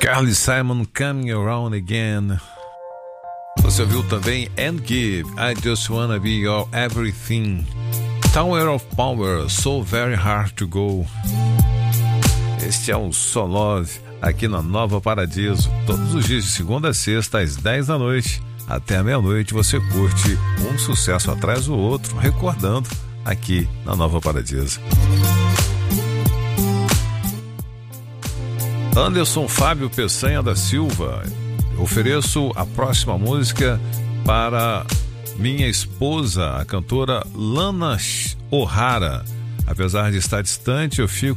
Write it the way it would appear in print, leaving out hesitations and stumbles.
Carly Simon, Coming Around Again. Você ouviu também And Give, I Just Wanna Be Your Everything. Tower of Power, So Very Hard to Go. Este é o So Love, aqui na Nova Paradiso. Todos os dias de segunda a sexta, às 10 da noite, até a meia-noite, você curte um sucesso atrás do outro, recordando aqui na Nova Paradiso. Anderson Fábio Peçanha da Silva. Eu ofereço a próxima música para minha esposa, a cantora Lana O'Hara. Apesar de estar distante, eu fico